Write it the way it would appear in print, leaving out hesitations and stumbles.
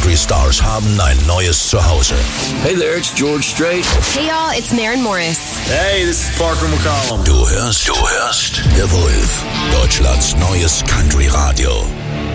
Country Stars haben ein neues Zuhause. Hey there, it's George Strait. Hey y'all, it's Maren Morris. Hey, this is Parker McCollum. Du hörst The Wolf, Deutschlands neues Country Radio.